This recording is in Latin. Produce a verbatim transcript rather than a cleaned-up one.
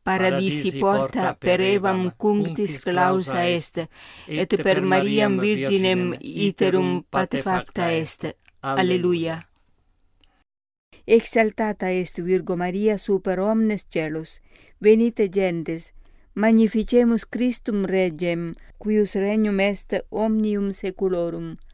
paradisi porta per evam cunctis clausa est, et per Mariam Virginem iterum patefacta est. Alleluia. Exaltata est Virgo Maria super omnes celus, venite gentes, magnificemus Christum Regem, cuius regnum est omnium seculorum.